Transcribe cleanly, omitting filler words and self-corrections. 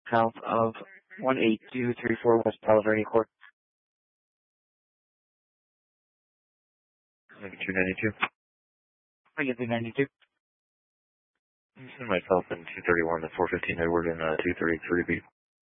south of 18234 West Palo Verde Court. Maybe 292. I get the 92. I'm sending myself in 231 to 415 Edward and 233 B.